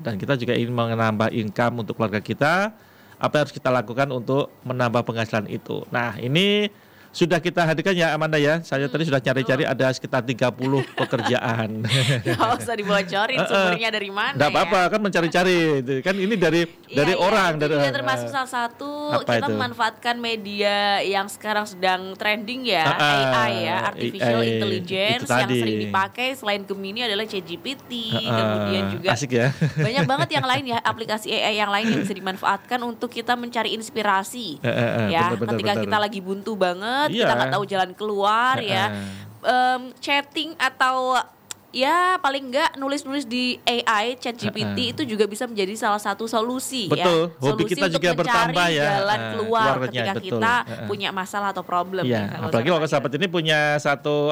dan kita juga ingin menambah income untuk keluarga kita. Apa yang harus kita lakukan untuk menambah penghasilan itu? Nah, ini sudah kita hadirkan ya Amanda ya. Saya tadi sudah cari-cari ada sekitar 30 pekerjaan. Nggak usah dibocorin sumbernya dari mana. Nggak apa-apa kan mencari-cari. Kan ini dari orang. Itu dari juga termasuk salah satu kita memanfaatkan media yang sekarang sedang trending ya, AI ya, artificial intelligence yang sering dipakai selain Gemini adalah ChatGPT. Kemudian juga asik ya. banyak banget yang lain ya, aplikasi AI yang lain yang bisa dimanfaatkan untuk kita mencari inspirasi. Ya, ketika kita lagi buntu banget, kita nggak tahu jalan keluar ya, chatting atau ya paling nggak nulis-nulis di AI ChatGPT itu juga bisa menjadi salah satu solusi. Betul. Ya, hobi solusi kita untuk juga mencari bertambah ya, jalan keluar ketika betul. kita punya masalah atau problem. Ya, ya, apalagi kalau sahabat ini punya satu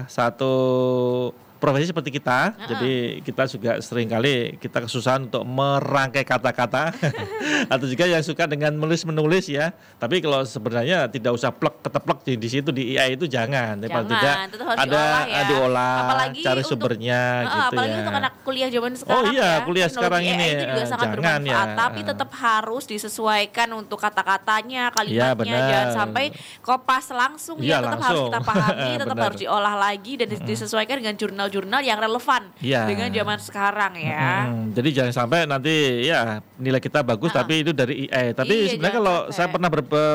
profesi seperti kita, jadi kita juga seringkali kita kesusahan untuk merangkai kata-kata atau juga yang suka dengan menulis ya. Tapi kalau sebenarnya tidak usah keteplek di situ di AI itu jangan. Paling tidak ada diolah, apalagi cari sumbernya gitu apalagi ya. Untuk anak kuliah zaman sekarang. Oh iya, kuliah sekarang ini itu juga sangat bermanfaat, tapi tetap harus disesuaikan untuk kata-katanya, kalimatnya, jangan sampai kopas langsung tetap harus kita pahami, tetap harus diolah lagi dan disesuaikan dengan jurnal-jurnal yang relevan dengan zaman sekarang ya. Jadi jangan sampai nanti ya nilai kita bagus tapi itu dari AI. Tapi sebenarnya kalau saya pernah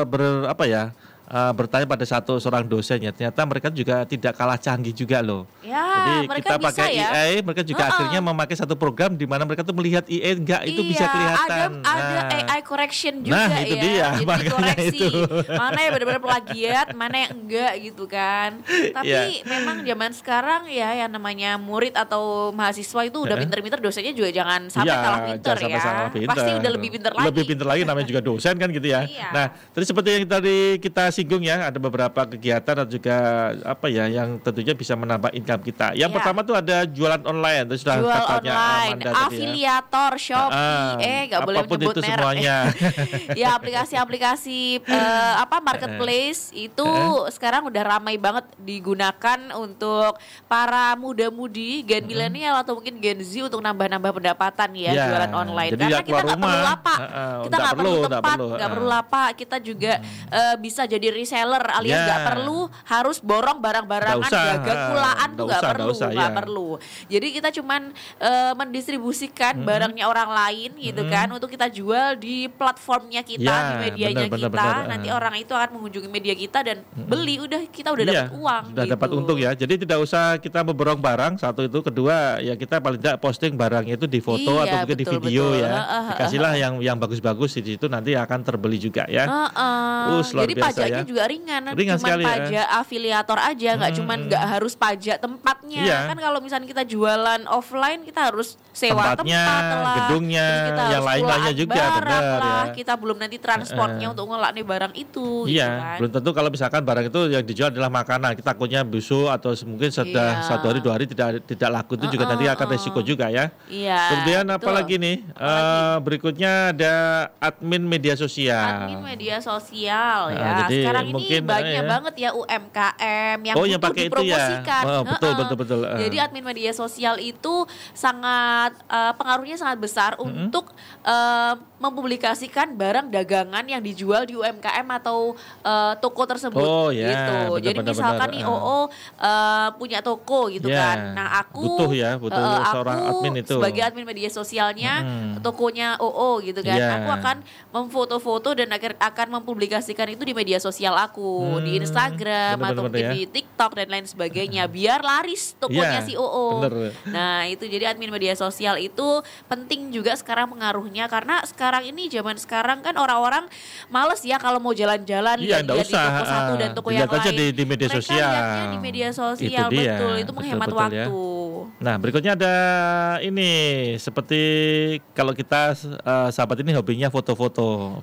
bertanya pada seorang dosen ya, ternyata mereka juga tidak kalah canggih juga loh. Ya, jadi kita pakai AI, mereka juga akhirnya memakai satu program di mana mereka tuh melihat AI itu bisa kelihatan. Ada AI correction juga ya. Itu dia, jadi dikoreksi mana yang benar-benar plagiat, mana yang enggak gitu kan. Tapi memang zaman sekarang ya yang namanya murid atau mahasiswa itu udah pinter-pinter, dosennya juga jangan sampai kalah pinter ya. Pasti udah lebih pinter lagi. Lebih pinter lagi, namanya juga dosen kan gitu ya. Nah, terus seperti yang tadi kita singgung ya, ada beberapa kegiatan dan juga yang tentunya bisa menambah income kita. Yang pertama tuh ada jualan online, itu sudah katanya Amanda tadi afiliator, Shopee, nggak boleh menyebut merek. Semuanya. Ya, aplikasi-aplikasi marketplace itu sekarang udah ramai banget digunakan untuk para muda-mudi, gen milenial atau mungkin Gen Z untuk nambah-nambah pendapatan ya, jualan online. Jadi karena kita nggak perlu lapak, kita nggak perlu tempat, nggak perlu lapak, kita juga bisa jadi reseller alias nggak perlu harus borong barang-barangan dagang kulaan tuh nggak perlu. Jadi kita cuman mendistribusikan barangnya orang lain gitu kan untuk kita jual di platformnya kita, di medianya kita. Nanti orang itu akan mengunjungi media kita dan beli, kita udah dapat uang. Sudah dapat untung ya. Jadi tidak usah kita memborong barang, satu itu, kedua ya kita paling tidak posting barangnya itu di foto atau mungkin di video ya. Dikasihlah yang bagus-bagus di situ, nanti akan terbeli juga ya. Jadi pajaknya juga ringan cuman pajak afiliator aja, nggak cuman nggak harus pajak tempatnya. Kan kalau misalnya kita jualan offline kita harus sewa tempatnya, tempat lah, gedungnya, yang lain-lainnya juga benar lah. Kita belum nanti transportnya untuk ngelak nih barang itu. Iya, gitu kan. belum tentu kalau misalkan barang itu yang dijual adalah makanan, kita takutnya busuk atau mungkin sudah 1 hari 2 hari tidak laku, itu juga nanti akan resiko juga ya. Kemudian apalagi nih? Berikutnya ada admin media sosial. Admin media sosial ya. Sekarang ini banyak banget ya UMKM yang butuh dipromosikan. Betul. Jadi admin media sosial itu sangat pengaruhnya sangat besar untuk mempublikasikan barang dagangan yang dijual di UMKM atau toko tersebut gitu. Jadi misalkan nih punya toko gitu kan. Nah, aku seorang admin itu sebagai admin media sosialnya tokonya gitu kan. Aku akan memfoto-foto dan akan mempublikasikan itu di media sosial aku, di Instagram atau mungkin di TikTok dan lain sebagainya, biar laris tokonya si Nah, itu jadi admin media sosial itu penting juga sekarang pengaruhnya, karena sekarang ini zaman sekarang kan orang-orang males ya kalau mau jalan-jalan lihat di toko satu dan toko yang lain. Di media sosial. Lihatnya di media sosial, betul. Itu menghemat waktu. Nah, berikutnya ada ini, seperti kalau kita sahabat ini hobinya fotografi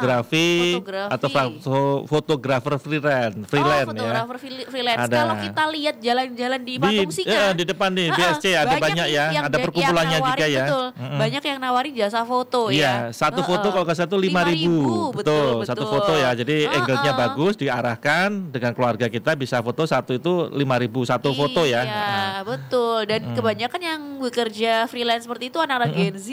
atau fotografer freelance fotografer freelance. Kalau kita lihat jalan-jalan di Patung Singa di depan nih BSC ada banyak ya, ada perkumpulannya juga ya. Banyak yang nawarin jasa foto ya. Satu foto kalau nggak salah 5.000. Betul. Satu foto ya. Jadi angle-nya bagus, diarahkan dengan keluarga kita bisa foto satu itu 5.000 satu foto ya. Iya, betul. Dan kebanyakan yang bekerja freelance seperti itu anak-anak Gen Z